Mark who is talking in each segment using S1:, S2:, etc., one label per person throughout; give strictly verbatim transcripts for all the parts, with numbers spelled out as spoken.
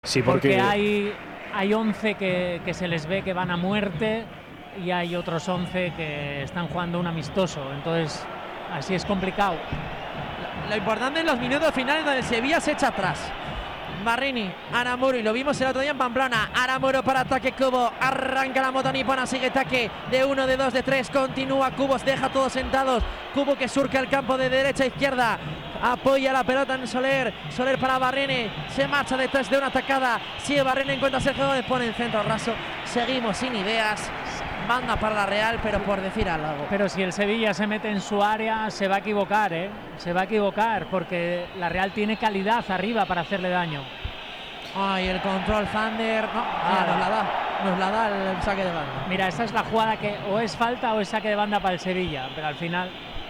S1: Sí, porque,
S2: porque hay, hay once que, que se les ve que van a muerte y hay otros once que están jugando un amistoso, entonces así es complicado.
S3: Lo, lo importante en los minutos finales donde el Sevilla se echa atrás. Barrini, Aramuro, y lo vimos el otro día en Pamplona. Aramuro para ataque Cubo, arranca la moto nipona, sigue ataque de uno, de dos, de tres, continúa Cubos, deja todos sentados. Cubo que surca el campo de derecha a izquierda, apoya la pelota en Soler, Soler para Barrini, se marcha detrás de una atacada, sigue Barrini, encuentra a Sergio Gómez, pone en centro raso. Seguimos sin ideas, banda para la Real, pero por decir algo.
S2: Pero si el Sevilla se mete en su área, se va a equivocar, ¿eh? Se va a equivocar, porque la Real tiene calidad arriba para hacerle daño.
S3: Ay, el control Thunder, no, ah, nos la da, nos la da el saque de banda.
S2: Mira, esa es la jugada que o es falta o es saque de banda para el Sevilla, pero al final...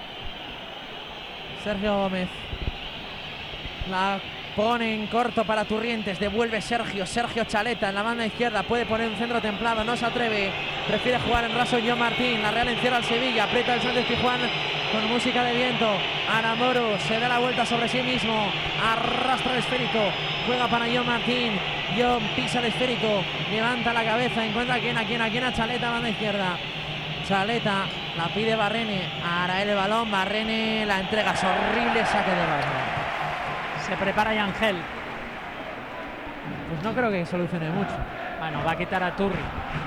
S3: Sergio Gómez la pone en corto para Turrientes, devuelve Sergio, Sergio Chaleta en la banda izquierda, puede poner un centro templado, no se atreve, prefiere jugar en raso John Martín, la Real encierra al Sevilla, aprieta el Sánchez Pizjuán con música de viento, Aramoro se da la vuelta sobre sí mismo, arrastra el esférico, juega para John Martín, John pisa el esférico, levanta la cabeza, encuentra a quien, a quien, a quien, a Chaleta, banda izquierda. Chaleta la pide Barrene, ahora el balón, Barrene la entrega, es horrible saque de banda.
S2: Se prepara Yangel.
S3: Pues no creo que solucione mucho.
S2: Bueno, va a quitar a Turri.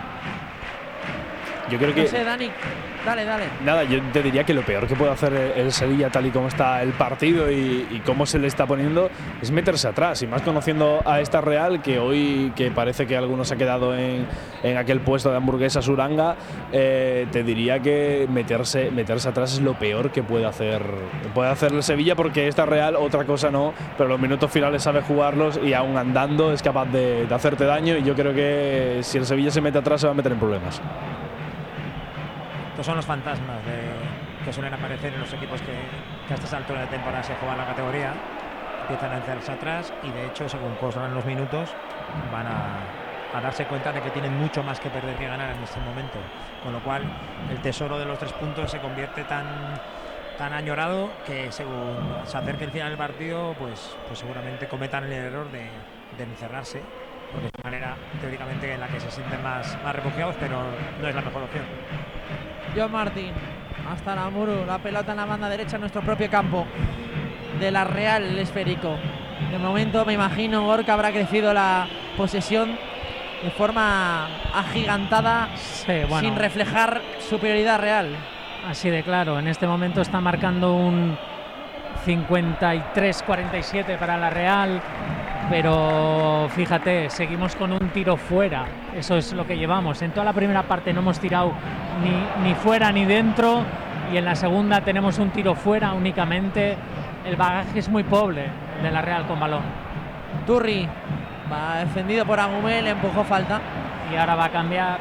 S1: Yo creo que...
S3: No sé, Dani, dale, dale.
S1: Nada, yo te diría que lo peor que puede hacer el Sevilla, tal y como está el partido y, y cómo se le está poniendo, es meterse atrás. Y más conociendo a esta Real, que hoy que parece que algunos se ha quedado en, en aquel puesto de hamburguesa suranga, eh, te diría que meterse, meterse atrás es lo peor que puede hacer, puede hacer el Sevilla, porque esta Real, otra cosa no, pero los minutos finales sabe jugarlos y aún andando es capaz de, de hacerte daño. Y yo creo que si el Sevilla se mete atrás se va a meter en problemas.
S4: Estos son los fantasmas de, que suelen aparecer en los equipos que, que a estas alturas de temporada se juegan la categoría. Empiezan a lanzarse atrás y de hecho, según corran los minutos, van a, a darse cuenta de que tienen mucho más que perder que ganar en este momento. Con lo cual, el tesoro de los tres puntos se convierte tan, tan añorado que según se acerque el final del partido, pues, pues seguramente cometan el error de, de encerrarse. Porque es una manera teóricamente en la que se sienten más, más refugiados, pero no es la mejor opción.
S3: John Martín, hasta Aramuro, la pelota en la banda derecha en nuestro propio campo de la Real, el esférico. De momento me imagino, Gorka, habrá crecido la posesión de forma agigantada,
S2: sí, bueno,
S3: sin reflejar superioridad real.
S2: Así de claro, en este momento está marcando un cincuenta y tres cuarenta y siete para la Real, pero fíjate, seguimos con un tiro fuera, eso es lo que llevamos. En toda la primera parte no hemos tirado ni, ni fuera ni dentro, y en la segunda tenemos un tiro fuera únicamente. El bagaje es muy pobre de la Real con balón.
S3: Turri va defendido por Agumé, le empujó falta.
S2: Y ahora va a cambiar.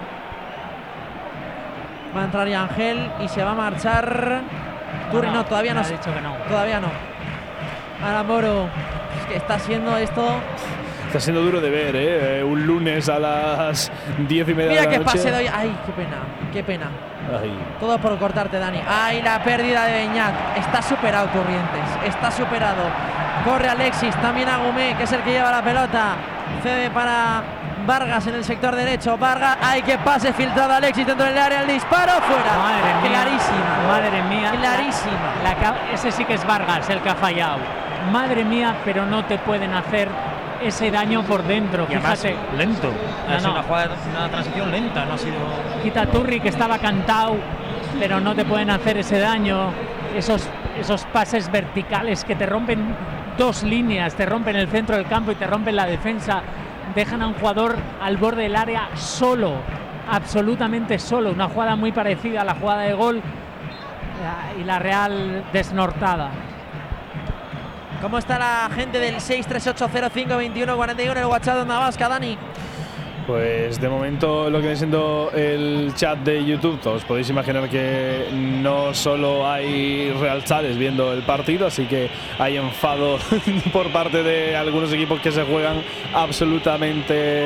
S3: Va a entrar Yangel y se va a marchar. Turri no, no, todavía no.
S2: Ha dicho que no.
S3: Todavía no. Aramoro, es que está siendo esto...
S1: Está siendo duro de ver, ¿eh? Un lunes a las diez y media
S3: Mira
S1: de la
S3: qué
S1: noche.
S3: pase de hoy. Ay, qué pena, qué pena.
S1: Ay.
S3: Todo por cortarte, Dani. Ay, la pérdida de Beñat. Está superado Turrientes, está superado. Corre Alexis, también Agumé, que es el que lleva la pelota. Cede para Vargas en el sector derecho. Vargas, ay, que pase filtrado Alexis dentro del área. El disparo fuera.
S2: Madre mía.
S3: Clarísima.
S2: Madre mía.
S3: Clarísima.
S2: La, la, ese sí que es Vargas el que ha fallado. Madre mía, pero no te pueden hacer ese daño por dentro.
S4: Y además,
S2: fíjate.
S4: lento.
S2: No,
S4: es
S2: no.
S4: una jugada, una transición lenta, no ha sido.
S2: Quita Turri, que estaba cantado, pero no te pueden hacer ese daño. Esos, esos pases verticales que te rompen dos líneas, te rompen el centro del campo y te rompen la defensa. Dejan a un jugador al borde del área solo, absolutamente solo. Una jugada muy parecida a la jugada de gol, y la Real desnortada.
S3: ¿Cómo está la gente del seis tres ocho cero cinco veintiuno cuarenta y uno en el WhatsApp de Onda Vasca, Dani?
S1: Pues de momento lo que viene siendo el chat de YouTube, os podéis imaginar que no solo hay realchales viendo el partido, así que hay enfado por parte de algunos equipos que se juegan absolutamente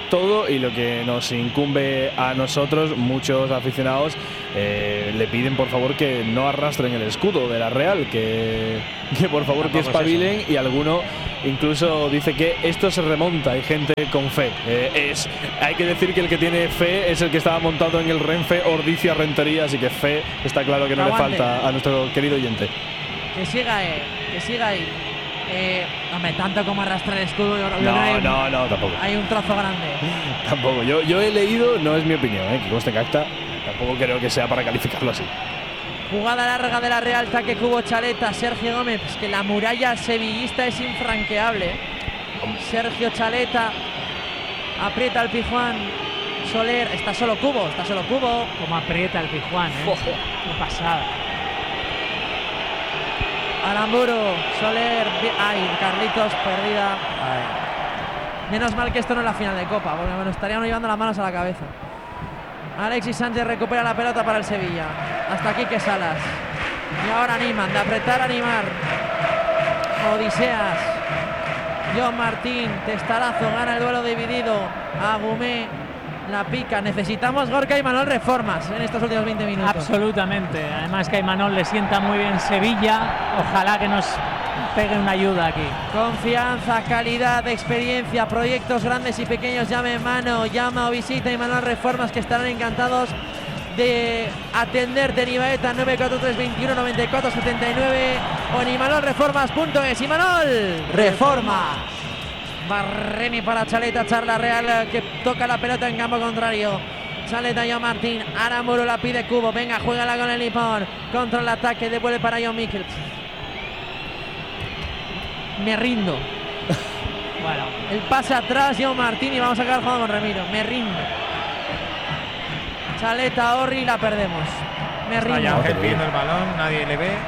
S1: todo y lo que nos incumbe a nosotros, muchos aficionados eh, le piden por favor que no arrastren el escudo de la Real, que, que por favor que espabilen, y alguno incluso dice que esto se remonta, hay gente con fe. Eh, es, hay que decir que el que tiene fe es el que estaba montado en el Renfe Ordicia Rentería, así que fe está claro que no
S3: Aguante.
S1: le falta a nuestro querido oyente.
S3: Que siga, eh, que siga ahí. Eh, hombre, tanto como arrastrar el escudo. Yo, yo
S1: No,
S3: creo que
S1: no, no, tampoco.
S3: Hay un trozo grande.
S1: Tampoco. Yo, yo he leído, no es mi opinión, ¿eh? Que conste que acta. Tampoco creo que sea para calificarlo así.
S3: Jugada larga de la Real, taque Cubo Chaleta, Sergio Gómez. Es que la muralla sevillista es infranqueable. Sergio Chaleta aprieta al Pijuán. Soler, está solo Cubo, está solo Cubo.
S2: Como aprieta el Pijuán, ¿eh? Qué pasada.
S3: Aramburu, Soler, ay, Carlitos, perdida.
S4: Ay.
S3: Menos mal que esto no es la final de Copa, porque bueno, estaríamos llevando las manos a la cabeza. Alexis Sánchez recupera la pelota para el Sevilla. Hasta aquí que Salas. Y ahora animan, de apretar a animar. Odiseas. John Martín, testarazo, gana el duelo dividido. Agumé, la pica. Necesitamos Gorka y Manuel reformas en estos últimos veinte minutos.
S2: Absolutamente. Además que a Imanol le sienta muy bien Sevilla. Ojalá que nos pegue una ayuda aquí.
S3: Confianza, calidad, experiencia, proyectos grandes y pequeños. Llame en mano, llama o visita Imanol Reformas, que estarán encantados de atenderte en Ibaeta nueve cuatro tres veintiuno noventa y cuatro setenta y nueve o en imanol reformas punto es. Imanol Reforma. Barreni para Chaleta, Charla Real que toca la pelota en campo contrario. Chaleta, John Martín, Aramburu la pide Cubo, venga, juégala con el Lipón, contra el ataque, devuelve para John Miquel. Me rindo.
S2: Bueno,
S3: El pase atrás, John Martín, y vamos a acabar jugando con Remiro. Me rindo. Chaleta, Orri, la perdemos. Me rindo.
S4: Hay Ángel pidiendo el balón, nadie le ve.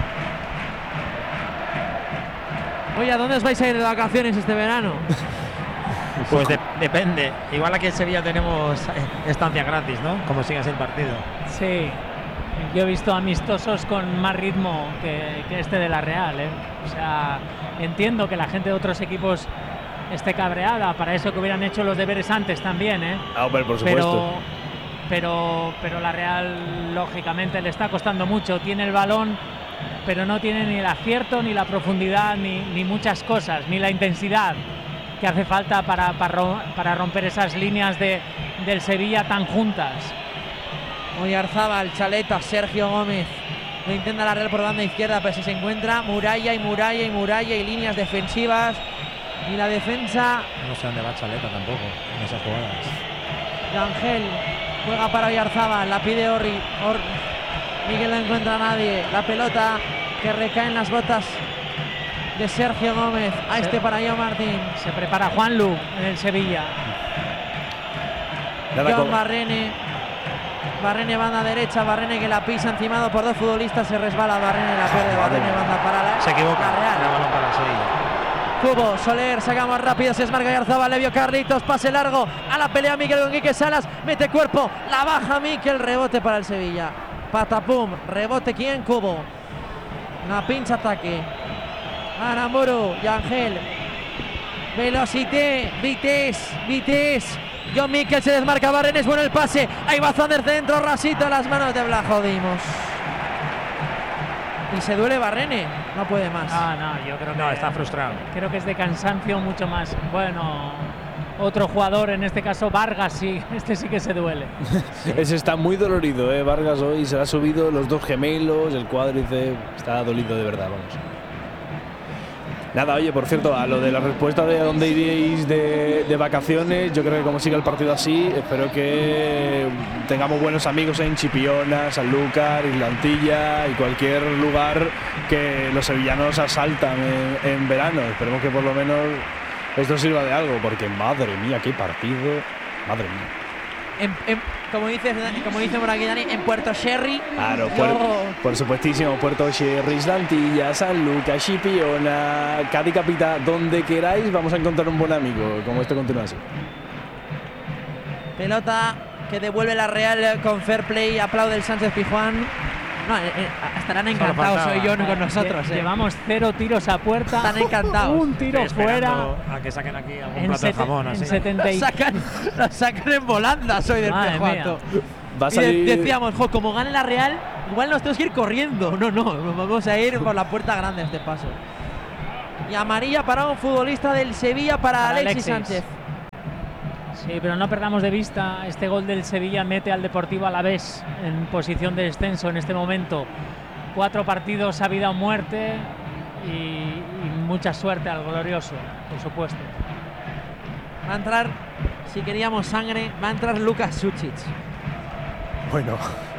S3: Oye, ¿a dónde os vais a ir de vacaciones este verano?
S4: Pues de- depende. Igual aquí en Sevilla tenemos eh, estancia gratis, ¿no? Como sigas el partido.
S2: sí. Yo he visto amistosos con más ritmo que, que este de la Real, ¿eh? O sea, entiendo que la gente de otros equipos esté cabreada, para eso que hubieran hecho los deberes antes también, ¿eh?
S1: Ah, hombre, por supuesto.
S2: Pero, pero, pero la Real, lógicamente, le está costando mucho. Tiene el balón, pero no tiene ni el acierto, ni la profundidad, ni, ni muchas cosas, ni la intensidad que hace falta para, para, ro- para romper esas líneas de, del Sevilla tan juntas.
S3: Oyarzábal, Chaleta, Sergio Gómez. Lo intenta la Real por banda izquierda, pero si se encuentra muralla y muralla y muralla y líneas defensivas. Y la defensa
S4: No sé dónde va Chaleta tampoco en esas jugadas.
S3: de Ángel. Juega para Oyarzábal, la pide Orri. Or... Miguel no encuentra a nadie. La pelota que recae en las botas de Sergio Gómez. A este para John Martín.
S2: Se prepara Juanlu en el Sevilla.
S1: Nada,
S3: John
S1: como-
S3: Barrene. Barrene banda derecha, Barrene que la pisa encimado por dos futbolistas, se resbala Barrene, la pierde Barrene, banda para la
S4: Se equivoca.
S3: la Real.
S4: Era balón para el Sevilla.
S3: Cubo, Soler, sacamos rápido, se desmarca Yarzaba, le vio Carlitos, pase largo, a la pelea Miquel con Quique Salas, mete cuerpo, la baja Miquel, rebote para el Sevilla. Patapum, rebote quién, Cubo. La pincha ataque. Aramburu y Ángel. Velocité, Vitesse, Vitesse. John Miquel se desmarca, Barrene, es bueno el pase. Ahí va Zander dentro, rasito, las manos de Blas, jodimos. Y se duele Barrene, no puede más.
S2: Ah, no, yo creo que
S4: No, está frustrado.
S2: creo que es de cansancio mucho más. Bueno, otro jugador, en este caso Vargas, sí, este sí que se duele.
S1: Ese está muy dolorido, ¿eh? Vargas hoy se le ha subido los dos gemelos, el cuádriceps, está dolido de verdad, vamos. Nada, oye, por cierto, a lo de la respuesta de a dónde iréis de, de vacaciones, yo creo que como siga el partido así, espero que tengamos buenos amigos en Chipiona, Sanlúcar, Islantilla y cualquier lugar que los sevillanos asaltan en, en verano. Esperemos que por lo menos esto sirva de algo, porque madre mía, qué partido, madre mía.
S3: En- en- como, dice, como dice por aquí Dani, en Puerto Sherry.
S1: Claro,
S3: yo-
S1: por, por supuestísimo, Puerto Sherry, Islantilla, San Lucas, Chipiona, Cádiz Capital, donde queráis vamos a encontrar un buen amigo, como esto continúa así.
S3: Pelota que devuelve la Real con fair play. Aplaude el Sánchez Pizjuán. No, eh, eh, estarán encantados
S4: faltaba.
S3: hoy John con nosotros.
S2: Lle-
S3: Eh.
S2: Llevamos cero tiros a puerta.
S3: Están encantados.
S2: Un tiro
S4: Estoy
S2: fuera.
S4: esperando a que saquen aquí algún
S2: En,
S4: plato de
S2: sete-
S4: jamón
S2: en
S4: así.
S2: setenta y
S3: Nos sacan, nos sacan en volandas hoy del
S2: Madre
S3: Pejuato.
S1: Va a
S3: Y de-
S1: salir.
S3: decíamos, jo, como gane la Real, igual nos tenemos que ir corriendo. No, no, nos vamos a ir por la puerta grande este paso. Y amarilla para un futbolista del Sevilla, para,
S2: Para
S3: Alexis,
S2: Alexis.
S3: Sánchez.
S2: Sí, pero no perdamos de vista, este gol del Sevilla mete al Deportivo Alavés en posición de descenso en este momento. Cuatro partidos a vida o muerte y, y mucha suerte al glorioso, por supuesto.
S3: Va a entrar, si queríamos sangre, va a entrar Lucas Sucic.
S1: Bueno,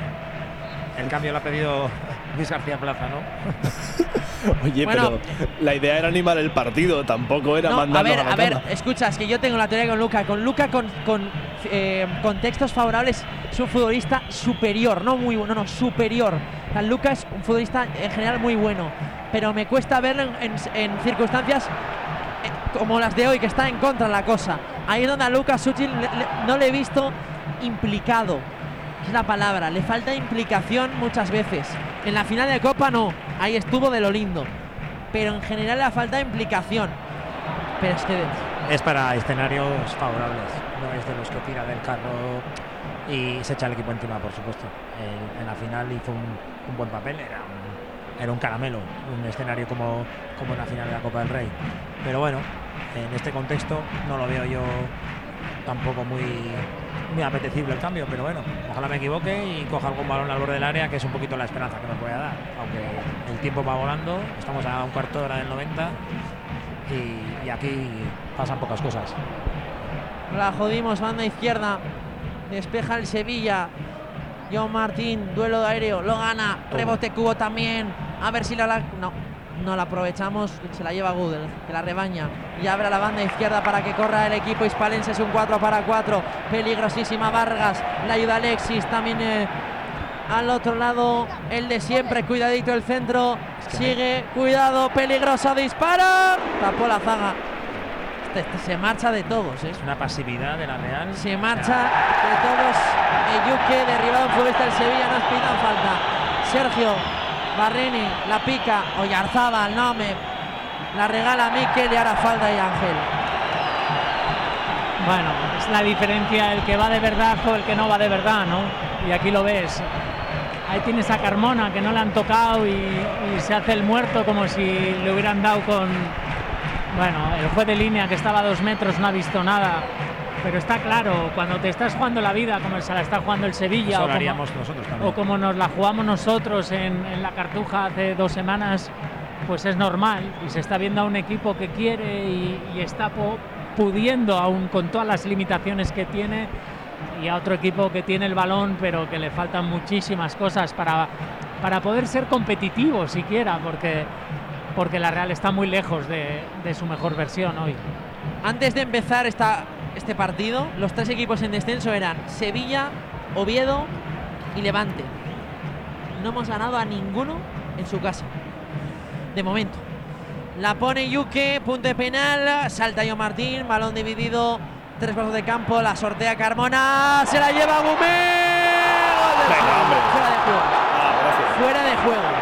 S4: El cambio lo ha pedido Luis García Plaza, ¿no?
S1: oye,
S3: Bueno.
S1: pero la idea era animar el partido, tampoco era
S3: No, a
S1: mandarnos
S3: ver,
S1: a la
S3: a ver,
S1: cama.
S3: escucha, es que yo tengo la teoría con Luca. Con Luca, con, con eh, contextos favorables, es un futbolista superior, no muy bueno, no, superior. O sea, Luca es un futbolista en general muy bueno, pero me cuesta verlo en, en- en circunstancias eh, como las de hoy, que está en contra la cosa. Ahí es donde a Lucas Sucic le- le- no le he visto implicado. Es la palabra, le falta implicación muchas veces. En la final de Copa no, ahí estuvo de lo lindo. Pero en general le falta implicación. Pero es que
S4: Es para escenarios favorables, no es de los que tira del carro y se echa el equipo encima, por supuesto. El- en la final hizo un, un buen papel, era un, era un caramelo, un escenario como, como en la final de la Copa del Rey. Pero bueno, en este contexto no lo veo yo tampoco muy, muy apetecible el cambio, pero bueno, ojalá me equivoque y coja algún balón al borde del área, que es un poquito la esperanza que me puede dar. Aunque el tiempo va volando, estamos a un cuarto de hora del noventa y, y aquí pasan pocas cosas.
S3: la jodimos, banda izquierda. Despeja el Sevilla. John Martín, duelo aéreo, lo gana. Rebote Cubo también. A ver si la. la- No, no la aprovechamos. Se la lleva Gudel, que la rebaña. Y abre a la banda izquierda para que corra el equipo hispalense. Es un cuatro para cuatro. Peligrosísima Vargas. La ayuda Alexis. También eh, al otro lado, el de siempre. Cuidadito el centro. Sigue. Cuidado. Peligroso. Dispara. Tapó la zaga. Este, este se marcha de todos, ¿eh?
S4: Es una pasividad de la Real.
S3: Se marcha de todos. Eyuque, derribado un futbolista del Sevilla, nos pitan falta. Sergio Barrini, la pica. Oyarzábal, no me. La regala a Mikel y ahora falta y Ángel.
S2: Bueno, es la diferencia el que va de verdad o el que no va de verdad, ¿no? Y aquí lo ves. Ahí tienes a Carmona, que no le han tocado y, y se hace el muerto como si le hubieran dado con... Bueno, el juez de línea que estaba a dos metros no ha visto nada. Pero está claro, cuando te estás jugando la vida como se la está jugando el Sevilla
S4: Eso
S2: o
S4: lo
S2: como,
S4: haríamos nosotros también.
S2: o como nos la jugamos nosotros en, en la Cartuja hace dos semanas, pues es normal. Y se está viendo a un equipo que quiere y, y está po- pudiendo, aún con todas las limitaciones que tiene, y a otro equipo que tiene el balón, pero que le faltan muchísimas cosas para, para poder ser competitivo siquiera, porque, porque la Real está muy lejos de, de su mejor versión hoy.
S3: Antes de empezar esta, este partido, los tres equipos en descenso eran Sevilla, Oviedo y Levante. No hemos ganado a ninguno en su casa. De momento. La pone Yuque, punto de penal, salta John Martín, balón dividido, tres pasos de campo, la sortea Carmona, se la lleva Gumé. Gol del
S1: Venga,
S3: Sevilla.
S1: hombre.
S3: Fuera de juego.
S1: Ah, gracias.
S3: Fuera de juego.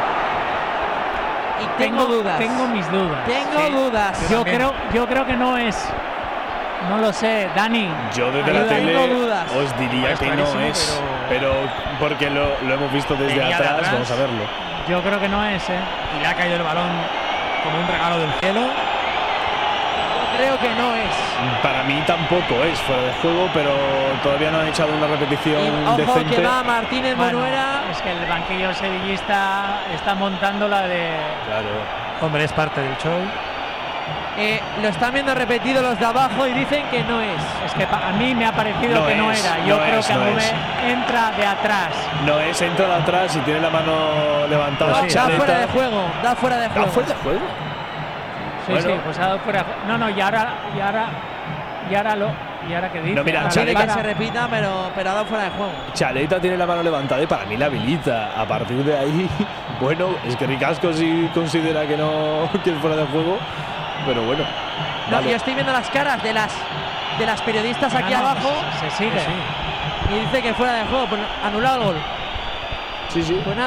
S3: Y tengo, dudas.
S2: Tengo mis dudas.
S3: Tengo
S2: Sí.
S3: dudas.
S2: Yo
S4: también.
S2: creo, yo creo que no es. No lo sé, Dani.
S1: Yo desde la
S3: Ayuda,
S1: tele
S3: tengo dudas.
S1: os diría
S4: Es
S1: que no
S4: clarísimo,
S1: es, pero, porque lo, lo hemos visto desde
S4: Venía de
S1: atrás,
S4: atrás.
S1: vamos a verlo.
S2: Yo creo que no es, ¿eh?
S4: Y le ha caído el balón como un regalo del cielo.
S3: Creo que no es.
S1: Para mí tampoco es fuera de juego, pero todavía no han echado una repetición
S3: Y ojo
S1: decente.
S3: que va Martínez
S2: Bueno,
S3: Monuera.
S2: es que el banquillo sevillista está montando la de.
S1: Claro.
S4: Hombre, es parte del show.
S3: Eh, lo están viendo repetido los de abajo y dicen que no es.
S2: Es que pa- a mí me ha parecido
S1: No
S2: que no
S1: es,
S2: era. Yo
S1: no
S2: creo
S1: es,
S2: que
S1: no
S2: Agüe
S1: es.
S2: entra de atrás.
S1: No es, entra de atrás y tiene la mano levantada.
S3: Da,
S4: sí,
S3: da
S1: Chaleta.
S3: fuera de juego, da fuera de
S1: ¿Ah,
S3: juego.
S1: fuera de juego?
S2: Sí,
S1: Bueno.
S2: sí, pues ha dado fuera. No, no, y ahora, y ahora, y ahora lo. ¿Y ahora qué dice?
S1: No, mira,
S2: Ahora
S3: Quiere
S2: la
S3: que
S2: cara.
S3: se repita, pero, pero ha dado fuera de juego.
S1: Chaleta tiene la mano levantada y para mí la habilita. A partir de ahí, bueno, es que Ricasco sí considera que no que es fuera de juego, pero bueno.
S3: No,
S1: vale.
S3: yo estoy viendo las caras de las de las periodistas aquí
S2: No, no,
S3: abajo
S2: Se sigue.
S4: Sí.
S3: y dice que fuera de juego, pues anulado el gol.
S1: Sí, sí.
S3: Pues nada,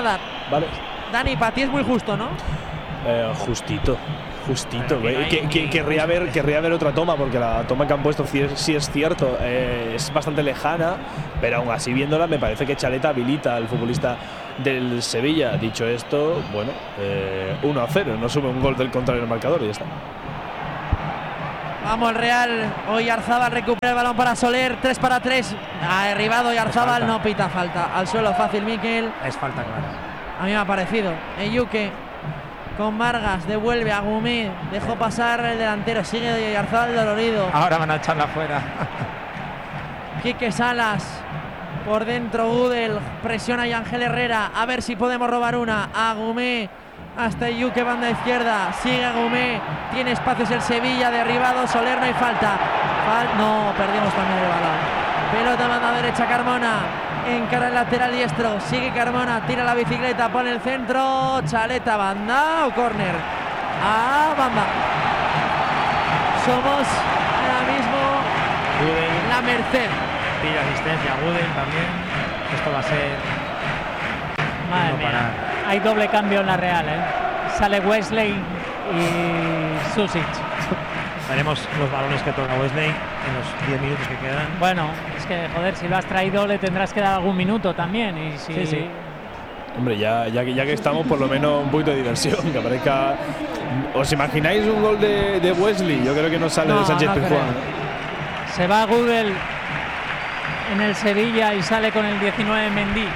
S1: Vale.
S3: Dani, para ti es muy justo, ¿no?
S1: Eh, justito. Justito,
S4: Bueno,
S1: güey.
S4: hay-
S1: que, que,
S4: hay-
S1: querría, ver, querría ver otra toma, porque la toma que han puesto sí es, sí es cierto, eh, es bastante lejana, pero aún así viéndola me parece que Chaleta habilita al futbolista del Sevilla. Dicho esto, bueno, eh, uno a cero, no sube un gol del contrario en el marcador y ya está.
S3: Vamos el Real. Hoy Arzábal recupera el balón para Soler. tres para tres. Ha derribado y Arzábal
S4: falta.
S3: no pita falta. Al suelo fácil Miquel.
S4: Es falta clara.
S3: A mí me ha parecido. Eyuque con Vargas. Devuelve a Gumé. Dejó pasar el delantero. Sigue Arzábal dolorido.
S4: Ahora van a echarla fuera.
S3: Quique Salas. Por dentro Gudel. Presiona y Ángel Herrera. A ver si podemos robar una. A Gumé. Hasta Eyuque, banda izquierda. Sigue Gumé. Tiene espacios el Sevilla. Derribado. Soler, no hay falta. Fal no, perdimos también el balón. Pelota banda derecha Carmona. Encara el lateral diestro. Sigue Carmona. Tira la bicicleta. Pone el centro. Chaleta, banda o córner. Ah, banda. Somos ahora mismo
S4: Gudel
S3: la merced.
S4: pide asistencia. Gudel también. Esto va a ser.
S2: Madre
S4: no
S2: mía.
S4: parar.
S2: Hay doble cambio en la Real, ¿eh? Sale Wesley y Susic.
S4: Veremos los balones que toca Wesley en los diez minutos que quedan.
S2: Bueno, es que, joder, si lo has traído le tendrás que dar algún minuto también. Y si
S4: Sí, sí.
S1: Hombre, ya, ya, que, ya que estamos, por lo menos un poquito de diversión, que aparezca. ¿Os imagináis un gol de, de Wesley? Yo creo que no sale
S3: No,
S1: de Sánchez
S3: no
S1: Pizjuán.
S3: creo.
S2: se va Gudel en el Sevilla y sale con el diecinueve Mendy.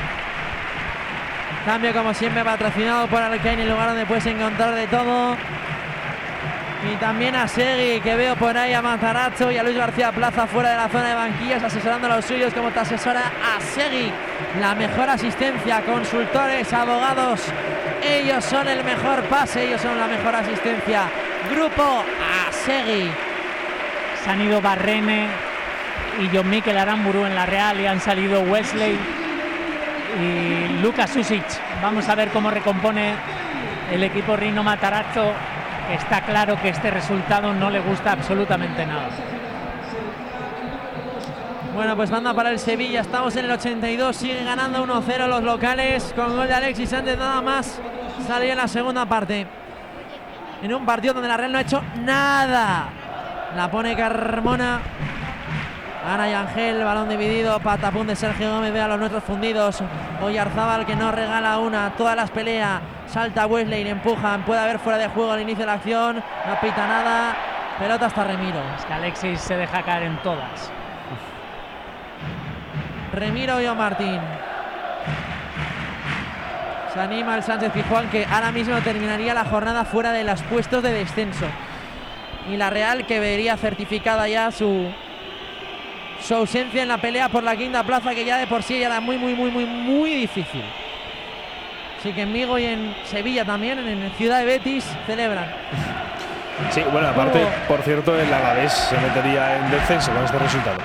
S3: Cambio como siempre patrocinado por Alcaine, el lugar donde puedes encontrar de todo. Y también a Segui, que veo por ahí a Manzanacho y a Luis García Plaza fuera de la zona de banquillas, asesorando a los suyos como te asesora a Segui. La mejor asistencia, consultores, abogados. Ellos son el mejor pase, ellos son la mejor asistencia. Grupo a Segui.
S2: Se han ido Barrene y John Mikel Aramburu en la Real y han salido Wesley y Lucas Susic. Vamos a ver cómo recompone el equipo Rino Matarazzo. Está claro que este resultado no le gusta absolutamente nada.
S3: Bueno, pues manda para el Sevilla. Estamos en el ochenta y dos. Siguen ganando uno cero los locales con gol de Alexis Sánchez nada más. Salió en la segunda parte. En un partido donde la Real no ha hecho nada. La pone Carmona. Ana y Ángel, balón dividido, patapún de Sergio Gómez, ve a los nuestros fundidos. Oyarzábal que no regala una, todas las pelea. Salta Wesley, le empujan, puede haber fuera de juego al inicio de la acción. No pita nada, pelota hasta Remiro.
S2: Es que Alexis se deja caer en todas.
S3: Remiro y Martín. Se anima el Sánchez Pizjuán, que ahora mismo terminaría la jornada fuera de los puestos de descenso. Y la Real, que vería certificada ya su, su ausencia en la pelea por la quinta plaza, que ya de por sí era muy, muy, muy, muy, muy difícil. Así que en Vigo y en Sevilla también, en Ciudad de Betis, celebran.
S1: Sí, bueno, aparte,
S3: Oh.
S1: por cierto, el Alavés se metería en descenso con este resultado.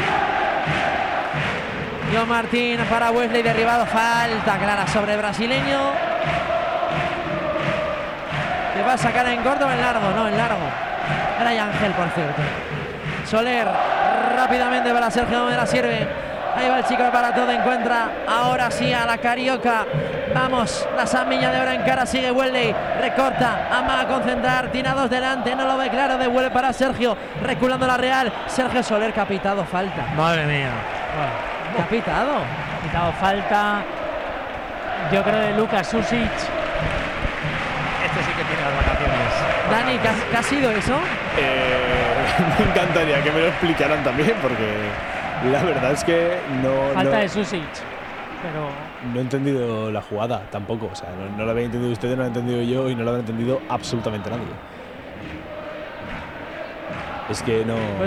S3: John Martín para Wesley, derribado, falta clara sobre el brasileño. ¿Que va a sacar en corto o en largo? No, en largo. Era ya Ángel, por cierto. Soler, rápidamente para Sergio Gómez, la sirve. Ahí va el chico para todo, encuentra ahora sí a la Carioca. Vamos, la Samilla de ahora en cara, sigue Wesley, recorta, ama a concentrar, tiene a dos delante, no lo ve claro, devuelve para Sergio, reculando la Real. Sergio Soler, que ha pitado falta.
S4: Madre mía.
S3: ¿Qué ha pitado?
S2: Ha quitado falta, yo creo, de Lucas Susic.
S4: Este sí que tiene las vacaciones.
S3: Dani, ¿qué ha, qué ha sido eso?
S1: Eh, me encantaría que me lo explicaran también, porque la verdad es que no,
S2: Falta
S1: no,
S2: de Susic, pero
S1: no he entendido la jugada tampoco. O sea, no, no la había entendido ustedes, no la he entendido yo y no la había entendido absolutamente nadie. Es que no.
S3: Pues-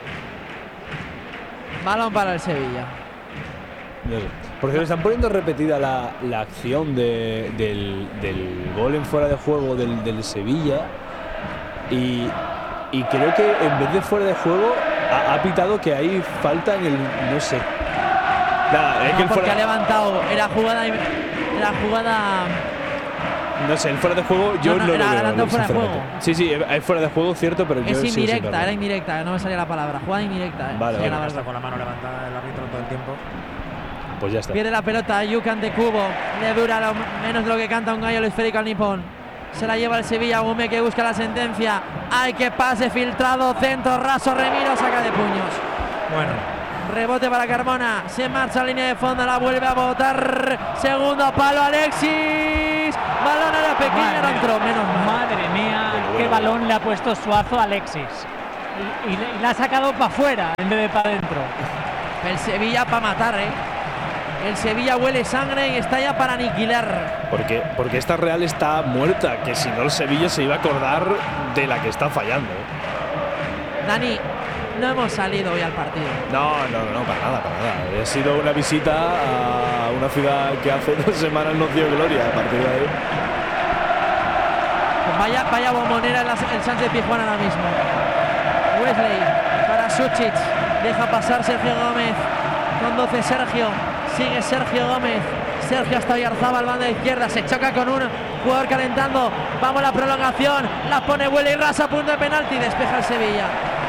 S3: Balón para el Sevilla.
S1: No sé. Por cierto, están poniendo repetida la, la acción de, del, del gol en fuera de juego del, del Sevilla y, y creo que en vez de fuera de juego ha, ha pitado que hay falta en el… no sé. Nada, es
S3: No,
S1: que el
S3: porque
S1: fuera,
S3: ha levantado, era jugada, era jugada.
S1: no sé, el fuera de juego yo
S3: No,
S1: no,
S3: no,
S1: lo
S3: era
S1: veo,
S3: adelantado fuera de
S1: sinceramente.
S3: juego.
S1: Sí, sí, hay fuera de juego, cierto, pero yo
S3: Es
S1: sigo sin
S3: indirecta,
S1: verlo.
S3: era indirecta, no me salía la palabra. Jugada indirecta. Eh.
S1: Vale,
S3: Sí,
S1: vale.
S3: la
S4: Está
S3: verdad.
S4: con la mano levantada el árbitro todo el tiempo.
S1: Pues ya está.
S3: Pierde la pelota Ayuk ante Kubo. Le dura lo menos de lo que canta un gallo el esférico al nipón. Se la lleva el Sevilla. Gume que busca la sentencia. Hay que pase filtrado. Centro raso. Remiro saca de puños.
S4: Bueno.
S3: Rebote para Carmona. Se marcha a línea de fondo. La vuelve a botar. Segundo palo. Alexis. Balón a la pequeña. No entró. Menos mal.
S2: Madre mía, qué balón le ha puesto Suazo a Alexis. Y, y, y la ha sacado para afuera en vez de para adentro.
S3: El Sevilla para matar, ¿eh? El Sevilla huele sangre y está ya para aniquilar.
S1: Porque, porque esta Real está muerta, que si no el Sevilla se iba a acordar de la que está fallando.
S3: Dani, no hemos salido hoy al partido.
S1: No, no, no, para nada, para nada. Ha sido una visita a una ciudad que hace dos semanas nos dio gloria. A partir de ahí.
S3: Pues vaya, vaya bombonera el, el Sánchez Pizjuán ahora mismo. Wesley para Suchich. Deja pasar Sergio Gómez. Conduce Sergio. Sigue Sergio Gómez. Sergio hasta Oyarzábal, banda izquierda. Se choca con un jugador calentando. Vamos a la prolongación. La pone Huele y Rasa. Punto de penalti. Despeja el Sevilla.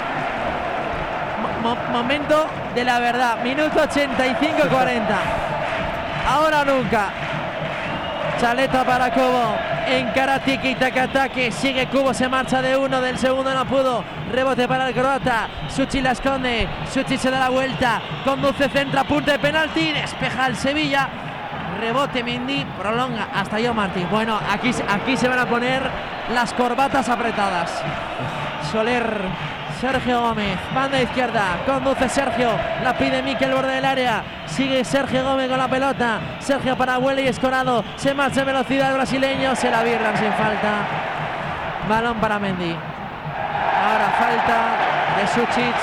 S3: Mo momento de la verdad. Minuto ochenta y cinco cuarenta. Ahora o nunca. Chaleta para Kubo. Encara tiki taka ataque. Sigue Kubo. Se marcha de uno. Del segundo no pudo. Rebote para el croata. Suchi la esconde. Suchi se da la vuelta. Conduce, centra, punto de penalti. Despeja el Sevilla. Rebote Mendy. Prolonga hasta yo Martín. Bueno, aquí, aquí se van a poner las corbatas apretadas. Soler. Sergio Gómez, banda izquierda, conduce Sergio, la pide Mikel, borde del área, sigue Sergio Gómez con la pelota, Sergio para Huele y Escorado, se marcha en velocidad el brasileño, se la birran sin falta, balón para Mendy, ahora falta de Suchich,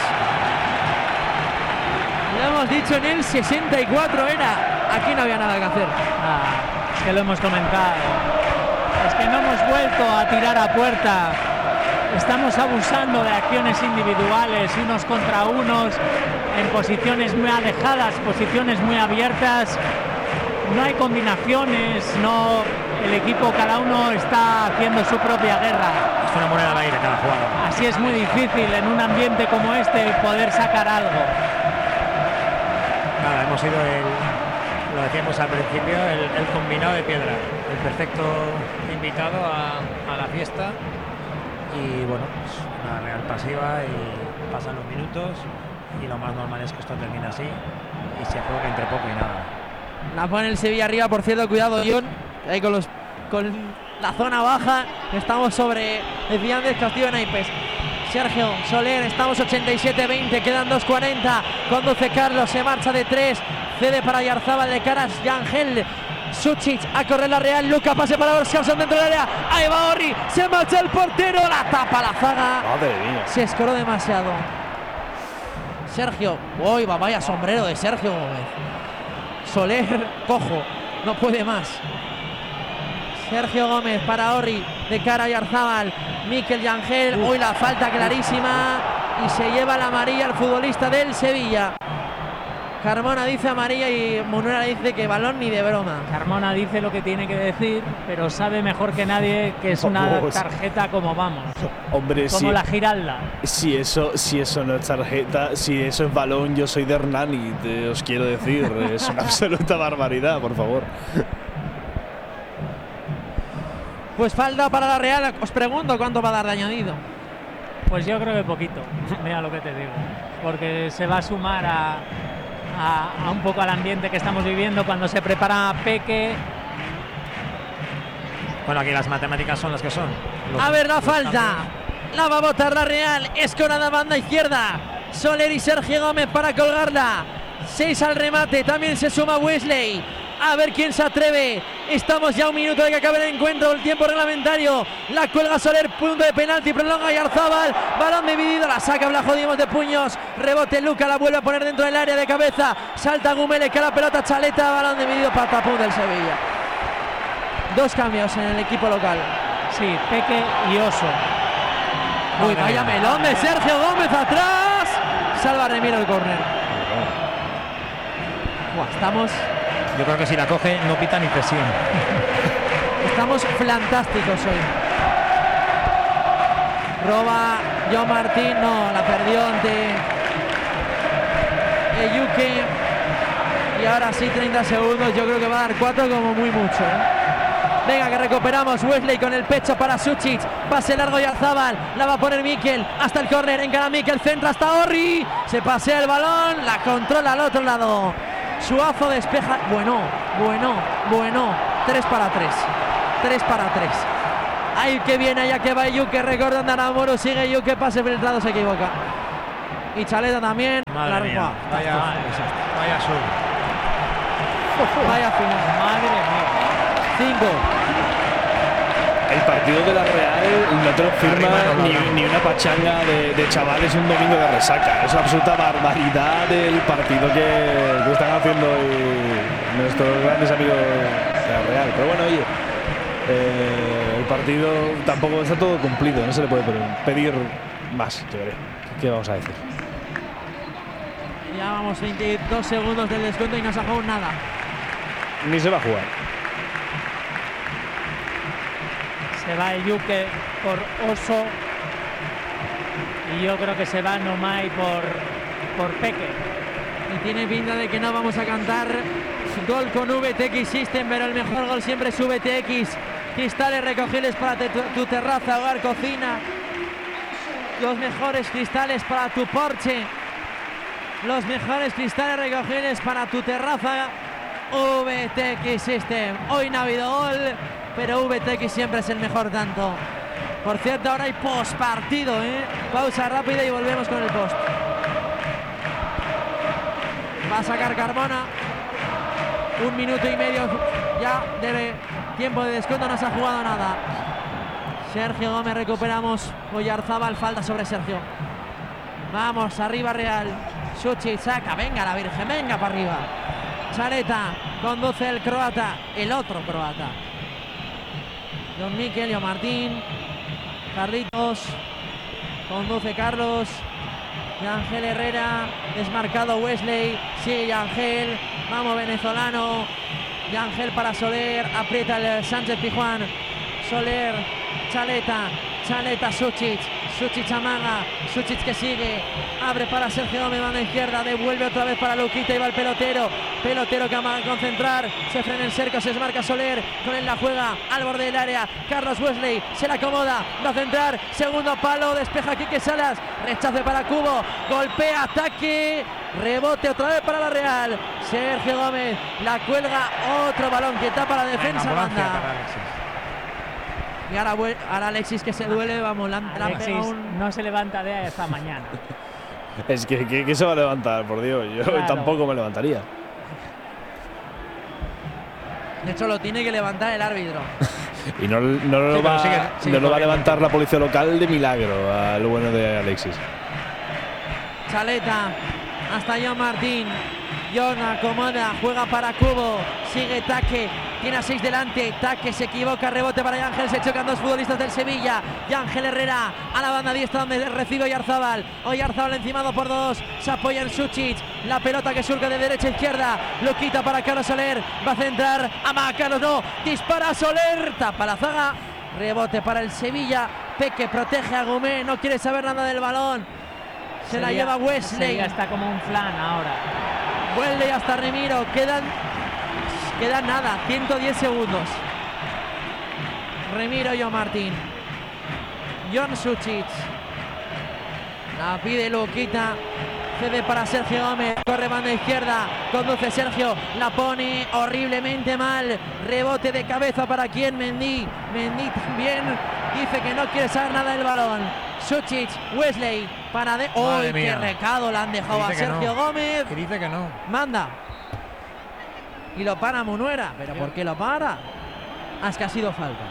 S3: lo hemos dicho en el sesenta y cuatro era, aquí no había nada que hacer.
S2: Ah, es que lo hemos comentado, es que no hemos vuelto a tirar a puerta. Estamos abusando de acciones individuales, unos contra unos, en posiciones muy alejadas, posiciones muy abiertas. No hay combinaciones, no, el equipo, cada uno está haciendo su propia guerra.
S4: Es una moneda al aire cada jugada.
S2: Así es muy difícil en un ambiente como este poder sacar algo.
S4: Nada, hemos sido el, lo decíamos al principio, el, el combinado de piedra, el perfecto invitado a, a la fiesta. Y bueno, pues una Real pasiva y pasan los minutos y lo más normal es que esto termine así y se juega entre poco y nada.
S3: La pone el Sevilla arriba, por cierto, cuidado John, ahí con los con la zona baja, estamos sobre decía antes Castillo de Naipes. Sergio Soler, estamos ochenta y siete veinte, quedan dos cuarenta, conduce Carlos, se marcha de tres, cede para Oyarzábal de caras Yangel. Suchich a correr la Real, Luca pase para Orscarson dentro del área, ahí va Orri, se marcha el portero, la tapa la zaga.
S1: Madre mía.
S3: Se escoró demasiado. Sergio, uy, va, vaya sombrero de Sergio Gómez. Soler, cojo, no puede más. Sergio Gómez para Orri, de cara a Oyarzábal, Mikel Yangel, uy, la falta clarísima y se lleva la amarilla el futbolista del Sevilla. Carmona dice amarilla y Munera dice que balón ni de broma.
S2: Carmona dice lo que tiene que decir, pero sabe mejor que nadie que es una tarjeta como vamos.
S1: Hombre,
S2: como
S1: si,
S2: la Giralda.
S1: Si eso, si eso no es tarjeta, si eso es balón, yo soy de Hernani, te, os quiero decir. Es una absoluta barbaridad, por favor.
S3: Pues falta para la Real. Os pregunto cuánto va a dar de añadido.
S2: Pues yo creo que poquito, mira lo que te digo. Porque se va a sumar a... A, a un poco al ambiente que estamos viviendo cuando se prepara Peque.
S4: Bueno, aquí las matemáticas son las que son. Los,
S3: a ver la falta, cambios. La va a botar la Real, Escorada banda izquierda, Soler y Sergio Gómez para colgarla, seis al remate, también se suma Wesley, a ver quién se atreve, estamos ya a un minuto de que acabe el encuentro, el tiempo reglamentario, la cuelga Soler, punto de penalti, prolonga Oyarzábal, balón dividido, la saca Blajodimos de puños, rebote Luca, la vuelve a poner dentro del área de cabeza, salta Gumele, que la pelota Chaleta, balón dividido, patapum del Sevilla. Dos cambios en el equipo local.
S2: Sí, Peque y Oso.
S3: Uy, vaya melón de Sergio Gómez atrás, salva Remiro el córner. Buah, estamos...
S4: Yo creo que si la coge no pita ni presión.
S3: Estamos fantásticos hoy. Roba John Martín, no, la perdió ante Eyuke. Y ahora sí, treinta segundos. Yo creo que va a dar cuatro como muy mucho, ¿eh? Venga, que recuperamos. Wesley con el pecho para Sucic. Pase largo y Oyarzabal. La va a poner Mikel. Hasta el córner. Encara Mikel. Centra hasta Orri. Se pasea el balón. La controla al otro lado. Suazo despeja. Bueno, bueno, bueno. tres para tres. tres para tres. Ay, que viene allá que va Yuke. Recordando a Namoro. Sigue Yuke. Pase filtrado. Se equivoca. Y Chaleta también.
S4: Madre
S3: la
S4: mía. Vaya, vaya sur.
S3: Vaya final.
S2: Madre mía.
S3: cinco.
S1: El partido de la Real no te lo firma ni, ni una pachanga de, de chavales un domingo de resaca. Es una absoluta barbaridad del partido que, que están haciendo hoy nuestros grandes amigos de la Real. Pero bueno, oye, eh, el partido tampoco está todo cumplido, no se le puede pedir más, yo creo. ¿Qué vamos a decir?
S3: Ya vamos veintidós segundos del descuento y no se ha jugado nada.
S1: Ni se va a jugar.
S2: Se va Yuke por Oso y yo creo que se va Nomai por, por Peque.
S3: Y tiene pinta de que no vamos a cantar gol con V T X System, pero el mejor gol siempre es V T X. Cristales recogibles para te, tu, tu terraza, hogar, cocina. Los mejores cristales para tu porche. Los mejores cristales recogibles para tu terraza. V T X System. Hoy no ha habido gol, pero V T X siempre es el mejor tanto. Por cierto, ahora hay post partido, ¿eh? Pausa rápida y volvemos con el post. Va a sacar Carmona. Un minuto y medio ya de tiempo de descuento, no se ha jugado nada. Sergio Gómez, recuperamos. Oyarzabal, falta sobre Sergio. Vamos, arriba Real. Sucic saca, venga la Virgen, venga para arriba. Chaleta, conduce el croata, el otro croata. Don Mikel, Yo Martín, Carlitos, conduce Carlos, Yangel Herrera, desmarcado Wesley, sigue Yangel, vamos venezolano, Yangel para Soler, aprieta el Sánchez Pijuán, Soler, Chaleta, Chaleta, Sucic, Sucic amaga, Sucic que sigue, abre para Sergio Gómez, mano izquierda, devuelve otra vez para Luquita y va el pelotero, pelotero que amaga a concentrar, se frena el cerco, se desmarca Soler, con él la juega al borde del área, Carlos Wesley, se la acomoda, va a centrar, segundo palo, despeja Quique Salas, rechace para Cubo, golpea, ataque, rebote otra vez para la Real, Sergio Gómez, la cuelga, otro balón que tapa la defensa, banda. Y ahora, ahora Alexis que se duele, vamos, la, la
S2: Alexis
S3: un...
S2: no se levanta de esta mañana.
S1: Es que, que, que se va a levantar, por Dios. Yo
S2: Claro.
S1: tampoco me levantaría.
S3: De hecho, lo tiene que levantar el árbitro.
S1: Y no, no lo
S4: Sí,
S1: va,
S4: pero sigue- sigue
S1: no lo va a
S4: corriendo.
S1: levantar la policía local de milagro a lo bueno de Alexis.
S3: Chaleta, hasta John Martín. John acomoda, juega para Cubo, sigue Taque, tiene a seis delante, Taque se equivoca, rebote para Yangel, se chocan dos futbolistas del Sevilla, Yangel Herrera a la banda diestra donde recibe Oyarzabal, Oyarzabal encimado por dos, se apoya en Sucic, la pelota que surca de derecha a izquierda, lo quita para Carlos Soler, va a centrar, ama Carlos, no, dispara Soler, tapa la zaga, rebote para el Sevilla, Peque protege a Gumé, no quiere saber nada del balón, se la
S2: Sevilla-
S3: lleva Wesley.
S2: Sevilla está como un flan ahora.
S3: Vuelve hasta Remiro, quedan, quedan nada, ciento diez segundos. Remiro, John Martín, John Sucic, la pide Luquita, cede para Sergio Gómez, corre banda izquierda, conduce Sergio, la pone horriblemente mal, rebote de cabeza para quien, Mendy, Mendy también dice que no quiere saber nada del balón. Sucic, Wesley, para de... ¡Oh,
S4: Madre
S3: qué
S4: mía!
S3: recado! Le han dejado a
S4: Dice que
S3: Sergio
S4: no.
S3: Gómez.
S4: Que dice que no.
S3: Manda. Y lo para Munuera. ¿Pero por qué lo para? Ah, es que ha sido falta.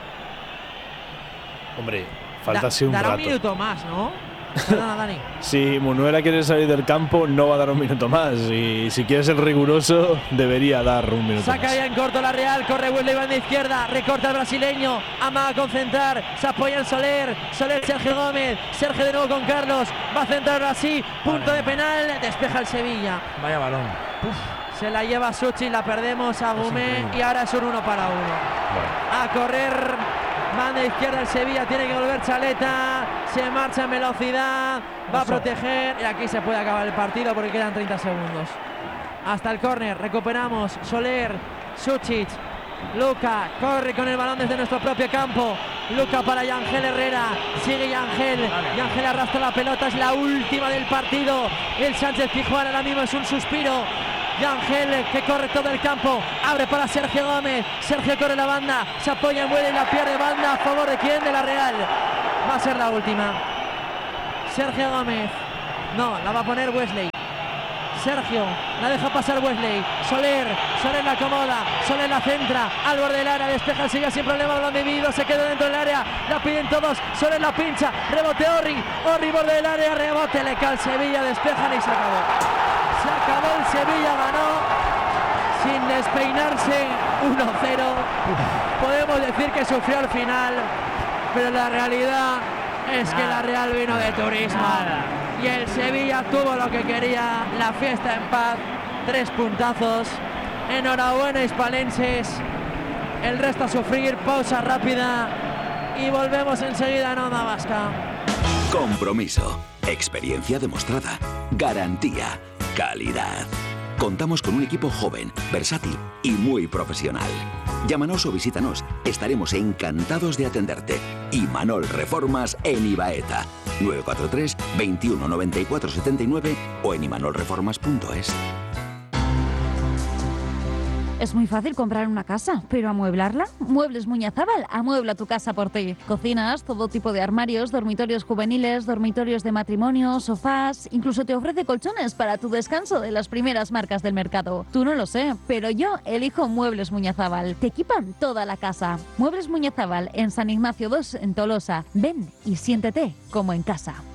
S1: Hombre, falta
S3: Da-
S1: así un
S3: dará
S1: rato.
S3: un minuto más, ¿no? Perdona, Dani.
S1: Si Munuera quiere salir del campo, no va a dar un minuto más. Y si quiere ser riguroso, debería dar un minuto
S3: Saca
S1: más.
S3: ya en corto la Real, corre Wesley, banda izquierda, recorta el brasileño, ama a concentrar, se apoya en Soler, Soler, Sergio Gómez, Sergio de nuevo con Carlos, va a centrar así, punto de penal, despeja el Sevilla.
S4: Vaya balón.
S3: Se la lleva Sucic, la perdemos a Gumé
S4: increíble.
S3: y ahora es un uno para uno.
S1: Bueno,
S3: A correr, banda izquierda el Sevilla, tiene que volver Chaleta, se marcha en velocidad, va a
S4: Oso.
S3: proteger y aquí se puede acabar el partido porque quedan treinta segundos. hasta el córner, recuperamos, Soler, Suchic, Luka, corre con el balón desde nuestro propio campo, Luka para Yangel Herrera, sigue Yangel, Yangel arrastra la pelota, es la última del partido, el Sánchez Pizjuán ahora mismo es un suspiro, Yangel que corre todo el campo, abre para Sergio Gómez, Sergio corre la banda, se apoya en Muele y la pierde banda, a favor de quién, de la Real, va a ser la última, Sergio Gómez, no, la va a poner Wesley, Sergio, la deja pasar Wesley, Soler, Soler la acomoda, Soler la centra, al borde del área, despeja el Sevilla sin problema, balón dividido, se queda dentro del área, la piden todos, Soler la pincha, rebote Orri, Orri borde del área, rebote, le cae el Sevilla, despejan y se acabó. Se acabó el Sevilla, ganó sin despeinarse uno cero, podemos decir que sufrió al final, pero la realidad es que la Real vino de turismo. Y el Sevilla tuvo lo que quería, la fiesta en paz, tres puntazos. Enhorabuena, hispalenses. El resto a sufrir, pausa rápida y volvemos enseguida a Onda Vasca.
S5: Compromiso, experiencia demostrada, garantía, calidad. Contamos con un equipo joven, versátil y muy profesional. Llámanos o visítanos, estaremos encantados de atenderte. Imanol Reformas en Ibaeta, nueve cuatro tres, veintiuno noventa y cuatro setenta y nueve o en imanol reformas punto es.
S6: Es muy fácil comprar una casa, pero amueblarla. Muebles Muñazábal amuebla tu casa por ti. Cocinas, todo tipo de armarios, dormitorios juveniles, dormitorios de matrimonio, sofás, incluso te ofrece colchones para tu descanso de las primeras marcas del mercado. Tú no lo sé, pero yo elijo Muebles Muñazábal. Te equipan toda la casa. Muebles Muñazábal en San Ignacio dos en Tolosa. Ven y siéntete como en casa.